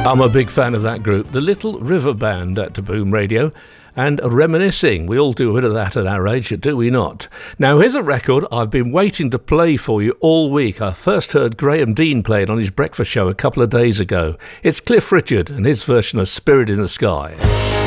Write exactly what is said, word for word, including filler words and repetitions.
I'm a big fan of that group, the Little River Band at Boom Radio, and reminiscing. We all do a bit of that at our age, do we not? Now, here's a record I've been waiting to play for you all week. I first heard Graham Dean play it on his breakfast show a couple of days ago. It's Cliff Richard and his version of Spirit in the Sky.